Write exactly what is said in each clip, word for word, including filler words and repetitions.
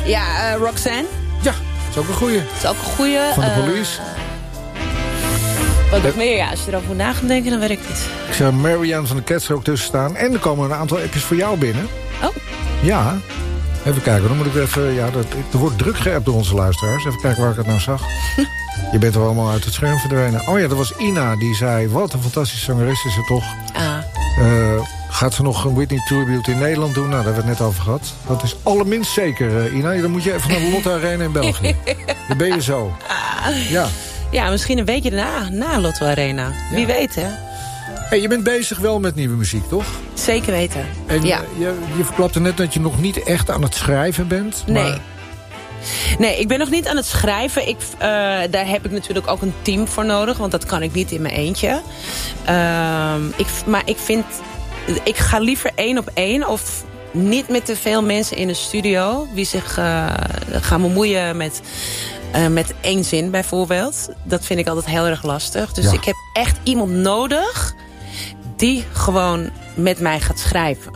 Ja, uh, Roxanne. Ja, dat is ook een goeie. Dat is ook een goeie. Van de uh, Police. Wat nog meer? Ja, als je erover moet na gaan denken, dan weet ik niet. Ik zou Marianne van de Cats er ook tussen staan. En er komen een aantal appjes voor jou binnen. Oh. Ja. Even kijken, dan moet ik even... Ja, dat, er wordt druk geappt door onze luisteraars. Even kijken waar ik het nou zag. Je bent er allemaal uit het scherm verdwenen. Oh ja, dat was Ina, die zei... Wat een fantastische zangeres is ze toch. Ah. Uh, gaat ze nog een Whitney Tribute in Nederland doen? Nou, daar hebben we het net over gehad. Dat is allerminst zeker, uh, Ina. Dan moet je even naar de Lotte Arena in België. Dan ben je zo. Ja. Ja, misschien een weekje daarna, na Lotto Arena. Wie ja. weet, hè? Hey, je bent bezig wel met nieuwe muziek, toch? Zeker weten, en ja. Je, je verklapte net dat je nog niet echt aan het schrijven bent. Maar... Nee. Nee, ik ben nog niet aan het schrijven. Ik, uh, daar heb ik natuurlijk ook een team voor nodig. Want dat kan ik niet in mijn eentje. Uh, ik, maar ik vind... Ik ga liever één op één. Of niet met te veel mensen in de studio. Wie zich uh, gaan bemoeien met... Uh, met één zin bijvoorbeeld. Dat vind ik altijd heel erg lastig. Dus ja. ik heb echt iemand nodig... die gewoon met mij gaat schrijven.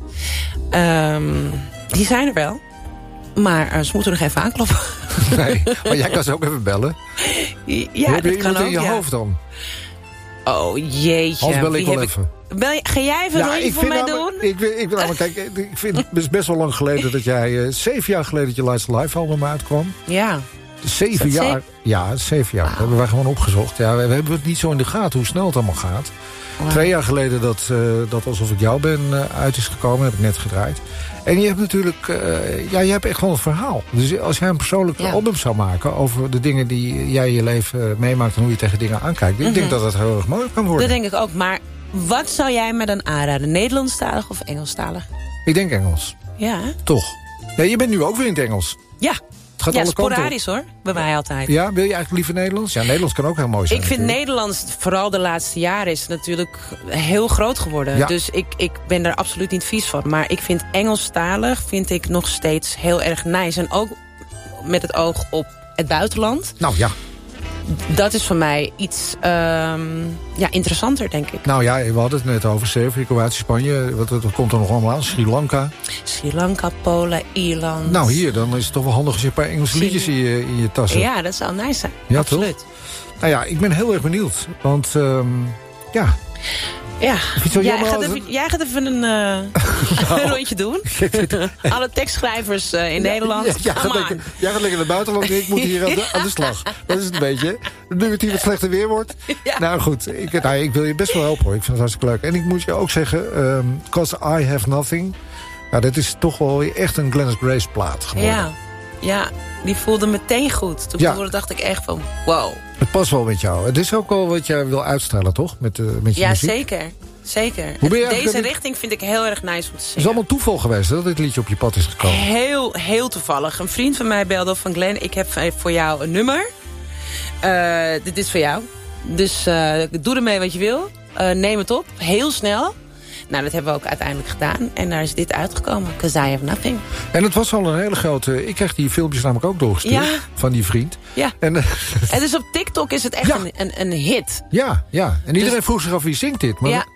Um, die zijn er wel. Maar uh, ze moeten nog even aankloppen. Nee, maar jij kan ze ook even bellen. Ja, heb je dat iemand kan ook, in je ja. hoofd dan? Oh, jeetje. Als bel ik wel heb even. Ik... Bel je... Ga jij even ja, een rondje voor mij doen? Ik, ik, ik, nou, kijk, ik vind het is best wel lang geleden dat jij... Uh, zeven jaar geleden dat je Lights Live album uitkwam. Ja. Zeven jaar. Zeven? Ja, zeven jaar. Dat hebben wij gewoon opgezocht. Ja, we, we hebben het niet zo in de gaten hoe snel het allemaal gaat. Wow. Twee jaar geleden dat, uh, dat Alsof ik jou ben uh, uit is gekomen. Heb ik net gedraaid. En je hebt natuurlijk... Uh, ja, je hebt echt wel een verhaal. Dus als jij een persoonlijk ja. album zou maken... over de dingen die jij in je leven meemaakt... en hoe je tegen dingen aankijkt... Mm-hmm. Ik denk dat dat heel erg mooi kan worden. Dat denk ik ook. Maar wat zou jij me dan aanraden? Nederlandstalig of Engelstalig? Ik denk Engels. Ja. Toch? Ja, je bent nu ook weer in het Engels. Ja. Het gaat ja, alle sporadisch hoor, bij mij altijd. Ja, wil je eigenlijk liever Nederlands? Ja, Nederlands kan ook heel mooi zijn. Ik vind natuurlijk. Nederlands, vooral de laatste jaren, is natuurlijk heel groot geworden. Ja. Dus ik, ik ben er absoluut niet vies van. Maar ik vind Engelstalig vind ik nog steeds heel erg nice. En ook met het oog op het buitenland. Nou ja. Dat is voor mij iets um, ja, interessanter, denk ik. Nou ja, we hadden het net over Servië, Kroatië, Spanje. Wat, wat komt er nog allemaal aan? Sri Lanka. Sri Lanka, Polen, Ierland. Nou hier, dan is het toch wel handig als je een paar Engelse liedjes in je, in je tas hebt. Ja, dat zou nice zijn. Ja, absoluut. Toch? Nou ja, ik ben heel erg benieuwd. Want um, ja... Ja, jij, jij gaat, even, jij gaat even een, uh, nou, een rondje doen. Alle tekstschrijvers uh, in Nederland. Ja, jij, gaat lekker, jij gaat lekker naar het buitenland en ik moet hier aan de, aan de slag. Dat is het een beetje. Nu het hier wat slechter weer wordt. Ja. Nou goed, ik, nou, ik wil je best wel helpen hoor. Ik vind het hartstikke leuk. En ik moet je ook zeggen, um, 'Cause I Have Nothing. Nou, dat is toch wel echt een Glennis Grace plaat geworden. Ja, ja, die voelde meteen goed. Toen ja. dacht ik echt van, wow. Het past wel met jou. Het is ook wel wat jij wil uitstralen, toch? Met, uh, met je ja, muziek. zeker. Zeker. Deze richting vind ik heel erg nice om te zingen. Het is allemaal toeval geweest dat dit liedje op je pad is gekomen. Heel, heel toevallig. Een vriend van mij belde van Glenn, ik heb voor jou een nummer. Uh, dit is voor jou. Dus uh, doe ermee wat je wil. Uh, neem het op. Heel snel. Nou, dat hebben we ook uiteindelijk gedaan. En daar is dit uitgekomen. 'Cause I Have Nothing. En het was al een hele grote... Ik kreeg die filmpjes namelijk ook doorgestuurd. Ja. Van die vriend. Ja. En, uh, en dus op TikTok is het echt ja. een, een, een hit. Ja, ja. En iedereen dus, vroeg zich af wie zingt dit. Maar ja.